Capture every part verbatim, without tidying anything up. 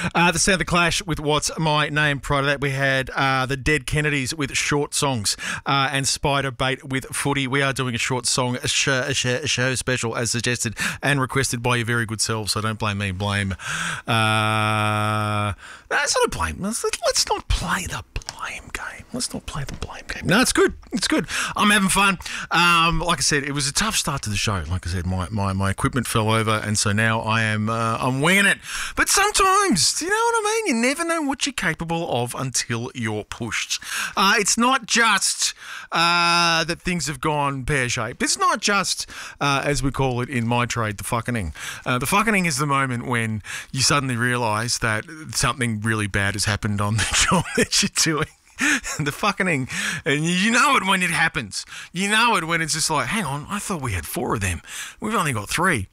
Uh, the Sound of the Clash with What's My Name. Prior to that, we had uh, the Dead Kennedys with Short Songs uh, and Spider Bait with Footy. We are doing a short song, a show, a show, a show special as suggested and requested by your very good selves, so don't blame me. Blame. Uh, that's not a blame. Let's, let's not play the blame game. Let's not play the blame game. No, it's good. It's good. I'm having fun. Um, like I said, it was a tough start to the show. Like I said, my, my, my equipment fell over, and so now I am uh, I'm winging it. But sometimes, you know what I mean? You never know what you're capable of until you're pushed. Uh, it's not just uh, that things have gone pear-shaped. It's not just, uh, as we call it in my trade, the fucking. Uh, the fucking is the moment when you suddenly realise that something really bad has happened on the job that you're doing. The fucking, and you know it when it happens. You know it when it's just like, hang on, I thought we had four of them. We've only got three.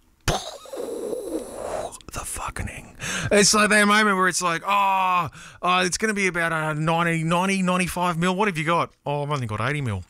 The fucking. It's like that moment where it's like, oh, oh it's going to be about a ninety, ninety, ninety-five mil. What have you got? Oh, I've only got eighty mil.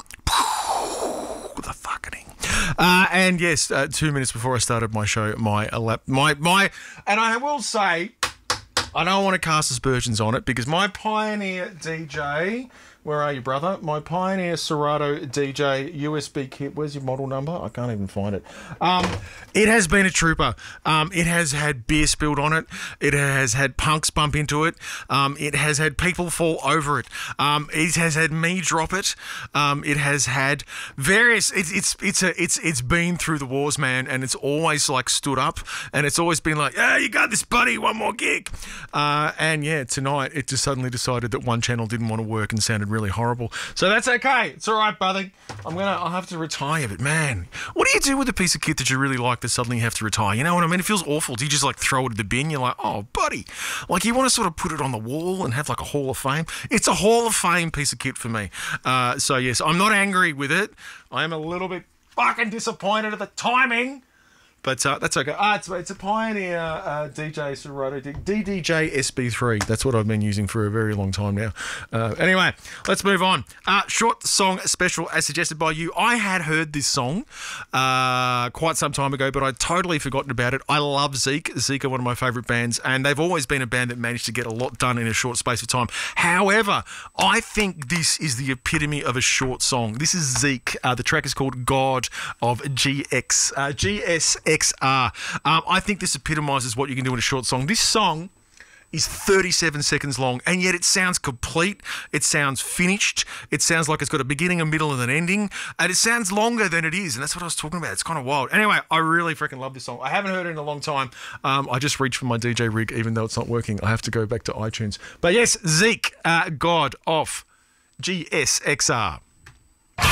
The fucking. Uh, and yes, uh, two minutes before I started my show, my, my, my, and I will say, I don't want to cast aspersions on it because my Pioneer D J, where are you, brother? My Pioneer Serato D J U S B kit. Where's your model number? I can't even find it. Um, it has been a trooper. Um, it has had beer spilled on it. It has had punks bump into it. Um, it has had people fall over it. Um, it has had me drop it. Um, it has had various. It's it's it's a it's it's been through the wars, man, and it's always like stood up, and it's always been like, yeah, you got this, buddy. One more gig. Uh, and yeah, tonight it just suddenly decided that one channel didn't want to work and sounded really horrible. So that's okay. It's all right, brother. I'm gonna. I'll have to retire. But man, what do you do with a piece of kit that you really like that suddenly you have to retire? You know what I mean? It feels awful. Do you just like throw it in the bin? You're like, oh, buddy. Like you want to sort of put it on the wall and have like a Hall of Fame. It's a Hall of Fame piece of kit for me. Uh, so yes, I'm not angry with it. I am a little bit fucking disappointed at the timing. But uh, that's okay. Ah, it's, it's a Pioneer uh, D J Serato D D J S B three. That's what I've been using for a very long time now. Uh, anyway, let's move on. Uh, short song special as suggested by you. I had heard this song uh, quite some time ago, but I'd totally forgotten about it. I love Zeke. Zeke are one of my favourite bands, and they've always been a band that managed to get a lot done in a short space of time. However, I think this is the epitome of a short song. This is Zeke. Uh, the track is called God of G X. Uh, G S X R. Um, I think this epitomises what you can do in a short song. This song is thirty-seven seconds long, and yet it sounds complete. It sounds finished. It sounds like it's got a beginning, a middle, and an ending, and it sounds longer than it is, and that's what I was talking about. It's kind of wild. Anyway, I really freaking love this song. I haven't heard it in a long time. Um, I just reached for my D J rig, even though it's not working. I have to go back to iTunes. But yes, Zeke, uh, God of G S X R.